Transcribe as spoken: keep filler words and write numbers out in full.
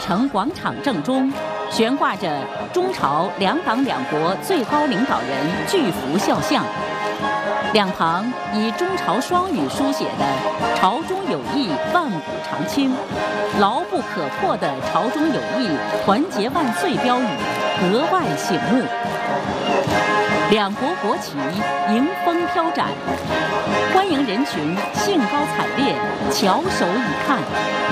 城广场正中，悬挂着中朝两党两国最高领导人巨幅肖像，两旁以中朝双语书写的“朝中有义，万古长青，牢不可破”的“朝中有义，团结万岁”标语格外醒目。两国国旗迎风飘展，欢迎人群兴高采烈，翘首以看。